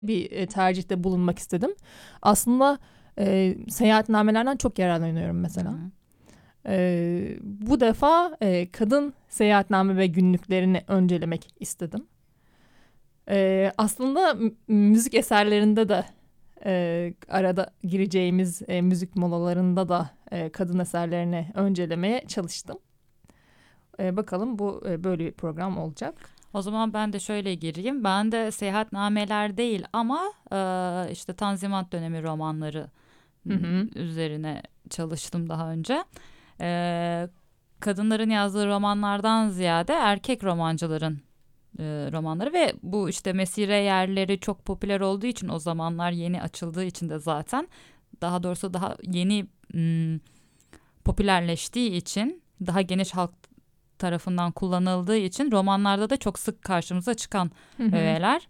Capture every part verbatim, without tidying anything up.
bir e, tercihte bulunmak istedim. Aslında e, seyahatnamelerden çok yararlanıyorum mesela. Hı hı. E, bu defa e, kadın seyahatname ve günlüklerini öncelemek istedim. E, aslında m- müzik eserlerinde de e, arada gireceğimiz e, müzik molalarında da e, kadın eserlerini öncelemeye çalıştım. E, bakalım bu e, böyle bir program olacak. O zaman ben de şöyle gireyim. Ben de seyahatnameler değil ama e, işte Tanzimat dönemi romanları Hı hı. üzerine çalıştım daha önce. E, kadınların yazdığı romanlardan ziyade erkek romancıların e, romanları ve bu işte mesire yerleri çok popüler olduğu için, o zamanlar yeni açıldığı için de zaten, daha doğrusu daha yeni m, popülerleştiği için, daha geniş halk tarafından kullanıldığı için romanlarda da çok sık karşımıza çıkan Hı hı. öğeler.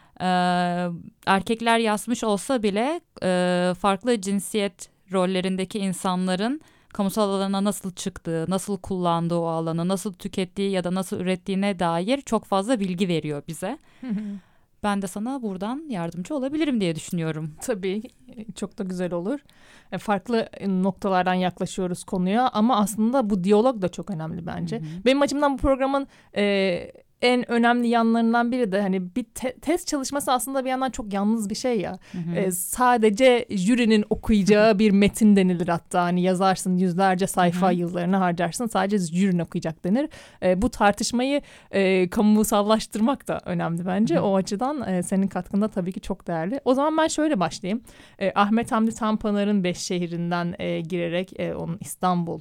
Ee, erkekler yazmış olsa bile e, farklı cinsiyet rollerindeki insanların kamusal alana nasıl çıktığı, nasıl kullandığı o alanı, nasıl tükettiği ya da nasıl ürettiğine dair çok fazla bilgi veriyor bize. Hı hı. Ben de sana buradan yardımcı olabilirim diye düşünüyorum. Tabii e, çok da güzel olur. E, Farklı e, noktalardan yaklaşıyoruz konuya ama aslında bu diyalog da çok önemli Hı bence. hı. Benim açımdan bu programın e, en önemli yanlarından biri de hani bir te- test çalışması aslında bir yandan çok yalnız bir şey ya. Hı hı. E, sadece jürinin okuyacağı bir metin denilir hatta. Hani yazarsın yüzlerce sayfa Hı hı. yıllarını harcarsın, sadece jürinin okuyacak denir. E, bu tartışmayı e, kamusallaştırmak da önemli bence. Hı hı. O açıdan e, senin katkın da tabii ki çok değerli. O zaman ben şöyle başlayayım. E, Ahmet Hamdi Tanpınar'ın Beş Şehrinden e, girerek e, onun İstanbul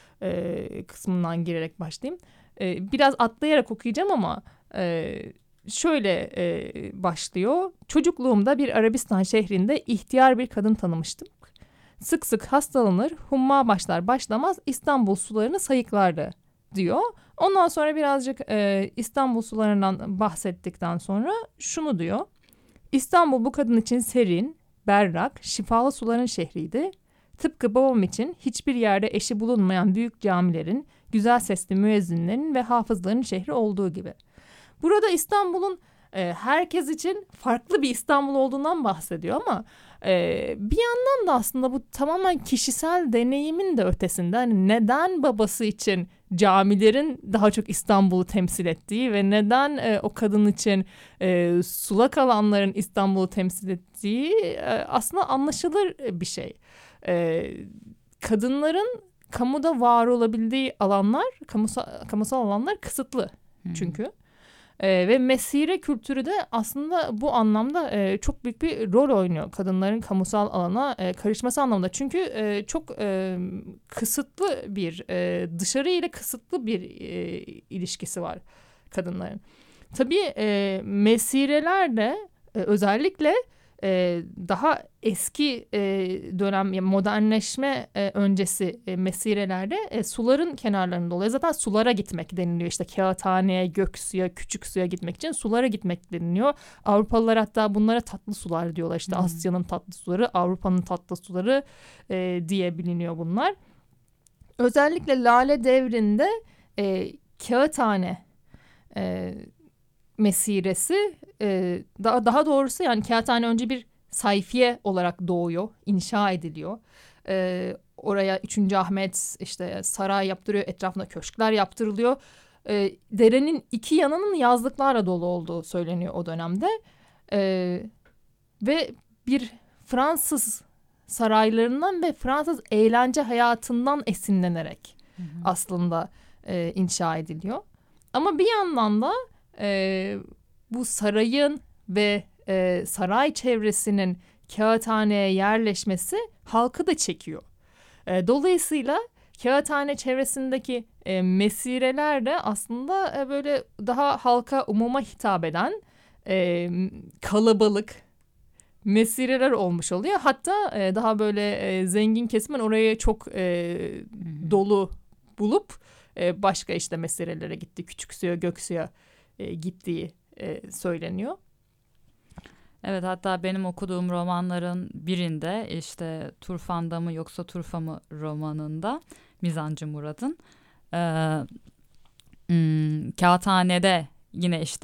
e, kısmından girerek başlayayım. E, biraz atlayarak okuyacağım ama e, şöyle e, başlıyor. Çocukluğumda bir Arabistan şehrinde ihtiyar bir kadın tanımıştım. Sık sık hastalanır, humma başlar başlamaz İstanbul sularını sayıklardı diyor. Ondan sonra birazcık e, İstanbul sularından bahsettikten sonra şunu diyor. İstanbul bu kadın için serin, berrak, şifalı suların şehriydi. Tıpkı babam için hiçbir yerde eşi bulunmayan büyük camilerin, güzel sesli müezzinlerin ve hafızların şehri olduğu gibi. Burada İstanbul'un e, herkes için farklı bir İstanbul olduğundan bahsediyor ama e, bir yandan da aslında bu tamamen kişisel deneyimin de ötesinde. Hani neden babası için camilerin daha çok İstanbul'u temsil ettiği ve neden e, o kadın için e, sulak alanların İstanbul'u temsil ettiği e, aslında anlaşılır bir şey. E, kadınların kamuda var olabildiği alanlar, kamusal, kamusal alanlar kısıtlı Hı hı. çünkü. Ee, ve mesire kültürü de aslında bu anlamda e, çok büyük bir rol oynuyor kadınların kamusal alana e, karışması anlamında. Çünkü e, çok e, kısıtlı bir e, dışarı ile kısıtlı bir e, ilişkisi var kadınların. Tabii e, mesireler de e, özellikle e, daha eski e, dönem yani modernleşme e, öncesi e, mesirelerde e, suların kenarlarında oluyor. Zaten sulara gitmek deniliyor, işte kağıthaneye, Göksu'ya, küçük suya gitmek için sulara gitmek deniliyor. Avrupalılar hatta bunlara tatlı sular diyorlar, işte Hmm. Asya'nın tatlı suları, Avrupa'nın tatlı suları e, diye biliniyor bunlar. Özellikle Lale Devri'nde e, kağıthane e, mesiresi e, daha, daha doğrusu yani kağıthane önce bir sayfiye olarak doğuyor, inşa ediliyor. E, oraya üçüncü Ahmet işte saray yaptırıyor, etrafında köşkler yaptırılıyor. E, derenin iki yanının yazlıklarla dolu olduğu söyleniyor o dönemde. E, ve bir Fransız saraylarından ve Fransız eğlence hayatından esinlenerek Hı hı. aslında e, inşa ediliyor. Ama bir yandan da e, bu sarayın ve e, saray çevresinin kağıthaneye yerleşmesi halkı da çekiyor. E, dolayısıyla kağıthane çevresindeki e, mesireler de aslında e, böyle daha halka, umuma hitap eden e, kalabalık mesireler olmuş oluyor. Hatta e, daha böyle e, zengin kesimin oraya çok e, Hı hı. dolu bulup e, başka işte mesirelere gitti. Küçüksu'ya, Göksu'ya e, gittiği e, söyleniyor. Evet, hatta benim okuduğum romanların birinde, işte Turfan'da mı yoksa Turfa mı romanında, Mizancı Murat'ın e, hmm, kağıthanede yine işte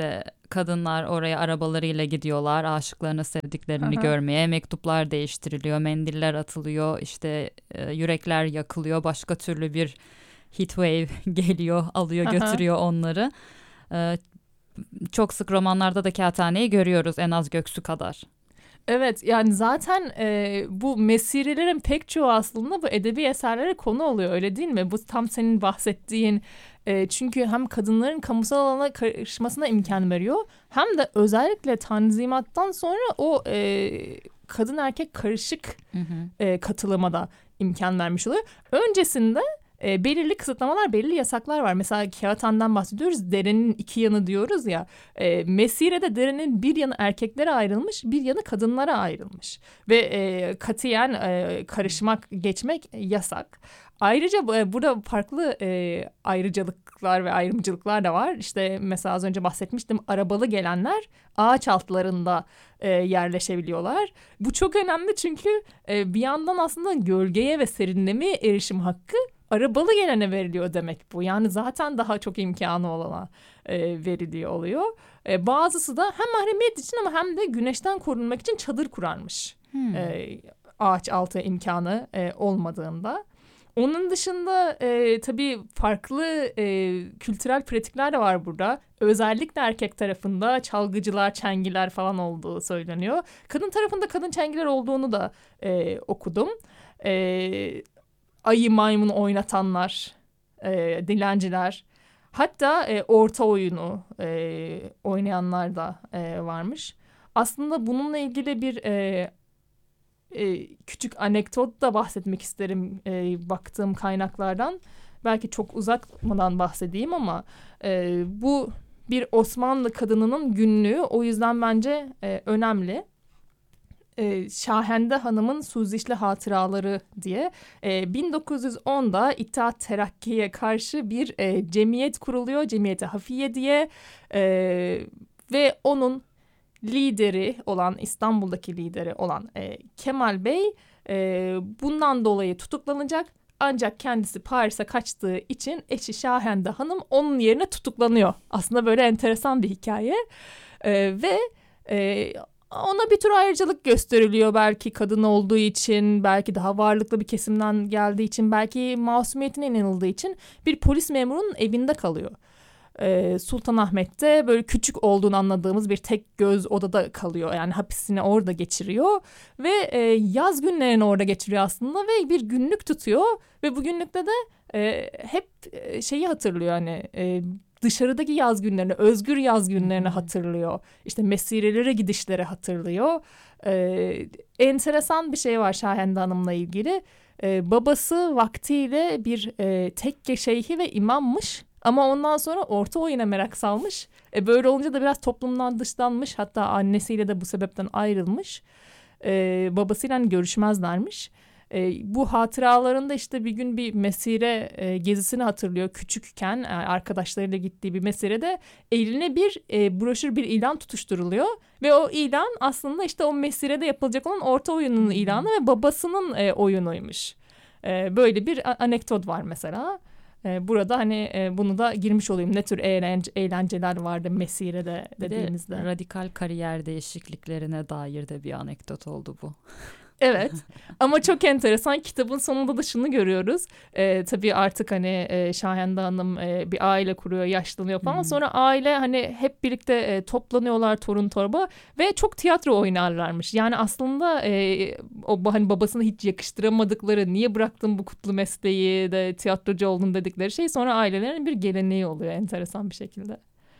kadınlar oraya arabalarıyla gidiyorlar, aşıklarını, sevdiklerini Aha. görmeye. Mektuplar değiştiriliyor, mendiller atılıyor, işte e, yürekler yakılıyor, başka türlü bir heatwave geliyor, alıyor, Aha. götürüyor onları. E, çok sık romanlarda da kağıthaneyi görüyoruz, en az Göksu kadar. Evet, yani zaten e, bu mesirelerin pek çoğu aslında bu edebi eserlere konu oluyor, öyle değil mi? Bu tam senin bahsettiğin, e, çünkü hem kadınların kamusal alana karışmasına imkan veriyor, hem de özellikle Tanzimat'tan sonra o e, kadın erkek karışık Hı hı. e, katılıma da imkan vermiş oluyor. Öncesinde e, belirli kısıtlamalar, belirli yasaklar var. Mesela Kağıthane'den bahsediyoruz. Derenin iki yanı diyoruz ya. E, Mesire'de derenin bir yanı erkeklere ayrılmış, bir yanı kadınlara ayrılmış. Ve e, katiyen e, karışmak, geçmek yasak. Ayrıca e, burada farklı e, ayrıcalıklar ve ayrımcılıklar da var. İşte mesela az önce bahsetmiştim, arabalı gelenler ağaç altlarında e, yerleşebiliyorlar. Bu çok önemli çünkü e, bir yandan aslında gölgeye ve serinlemeye erişim hakkı arabalı gelene veriliyor demek bu. Yani zaten daha çok imkanı olana e, veriliyor oluyor. E, bazısı da hem mahremiyet için ama hem de güneşten korunmak için çadır kurarmış. Hmm. E, ağaç altı imkanı e, olmadığında. Onun dışında e, tabii farklı e, kültürel pratikler de var burada. Özellikle erkek tarafında çalgıcılar, çengiler falan olduğu söyleniyor. Kadın tarafında kadın çengiler olduğunu da e, okudum. E, ayı maymun oynatanlar, e, dilenciler, hatta e, orta oyunu e, oynayanlar da e, varmış. Aslında bununla ilgili bir e, e, küçük anekdot da bahsetmek isterim e, baktığım kaynaklardan. Belki çok uzatmadan bahsedeyim ama e, bu bir Osmanlı kadınının günlüğü, o yüzden bence e, önemli. E, Şahende Hanım'ın Suzişli Hatıraları diye e, bin dokuz yüz onda İttihat Terakki'ye karşı bir e, cemiyet kuruluyor. Cemiyeti Hafiye diye e, ve onun lideri olan, İstanbul'daki lideri olan e, Kemal Bey e, bundan dolayı tutuklanacak. Ancak kendisi Paris'e kaçtığı için eşi Şahende Hanım onun yerine tutuklanıyor. Aslında böyle enteresan bir hikaye. E, ve e, ona bir tür ayrıcalık gösteriliyor. Belki kadın olduğu için, belki daha varlıklı bir kesimden geldiği için, belki masumiyetine inanıldığı için bir polis memurunun evinde kalıyor. Ee, Sultanahmet'te böyle küçük olduğunu anladığımız bir tek göz odada kalıyor. Yani hapisini orada geçiriyor ve e, yaz günlerini orada geçiriyor aslında ve bir günlük tutuyor ve bu günlükte de e, hep şeyi hatırlıyor, hani e, dışarıdaki yaz günlerini, özgür yaz günlerini hatırlıyor. İşte mesirelere gidişleri hatırlıyor. E, enteresan bir şey var Şahende Hanım'la ilgili. E, babası vaktiyle bir e, tekke şeyhi ve imammış. Ama ondan sonra orta oyuna merak salmış. E böyle olunca da biraz toplumdan dışlanmış. Hatta annesiyle de bu sebepten ayrılmış. E, babasıyla görüşmezlermiş. E, bu hatıralarında işte bir gün bir mesire e, gezisini hatırlıyor. Küçükken e, arkadaşlarıyla gittiği bir mesirede eline bir e, broşür, bir ilan tutuşturuluyor. Ve o ilan aslında işte o mesirede yapılacak olan orta oyunun ilanı ve babasının e, oyunuymuş. E, böyle bir anekdot var mesela. Burada hani bunu da girmiş olayım. Ne tür eğlence, eğlenceler vardı Mesire'de dediğimizde. Bir de radikal kariyer değişikliklerine dair de bir anekdot oldu bu. Evet ama çok enteresan, kitabın sonunda da şunu görüyoruz. Ee, tabii artık hani e, Şahende Hanım e, bir aile kuruyor, yaşlanıyor falan. Hmm. Sonra aile hani hep birlikte e, toplanıyorlar torun torba ve çok tiyatro oynarlarmış. Yani aslında e, o hani babasına hiç yakıştıramadıkları, niye bıraktın bu kutlu mesleği de tiyatrocu oldun dedikleri şey sonra ailelerin bir geleneği oluyor enteresan bir şekilde.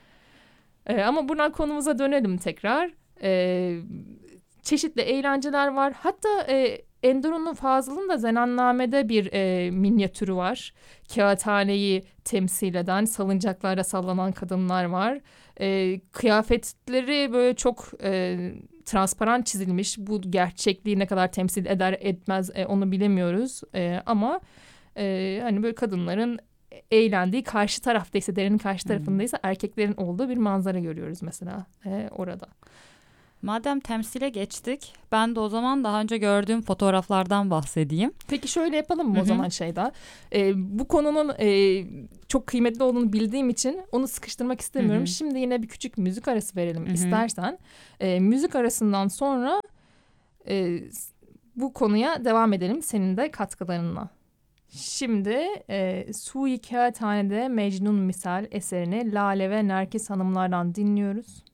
E, ama buradan konumuza dönelim tekrar. Evet. Çeşitli eğlenceler var. Hatta e, Enderun'un Fazıl'ın da Zenanname'de bir e, minyatürü var. Kağıthaneyi temsil eden, salıncaklarda sallanan kadınlar var. E, kıyafetleri böyle çok e, transparan çizilmiş. Bu gerçekliği ne kadar temsil eder etmez e, onu bilemiyoruz. E, ama e, hani böyle kadınların eğlendiği, karşı taraftaysa, derenin karşı tarafındaysa hmm. erkeklerin olduğu bir manzara görüyoruz mesela e, orada. Madem temsile geçtik, ben de o zaman daha önce gördüğüm fotoğraflardan bahsedeyim. Peki şöyle yapalım mı Hı hı. o zaman Şeyda? Ee, bu konunun e, çok kıymetli olduğunu bildiğim için onu sıkıştırmak istemiyorum. Hı hı. Şimdi yine bir küçük müzik arası verelim Hı hı. istersen. Ee, müzik arasından sonra e, bu konuya devam edelim senin de katkılarınla. Şimdi e, Su Hikâyethane'de Mecnun misal eserini Lale ve Nergis Hanımlardan dinliyoruz.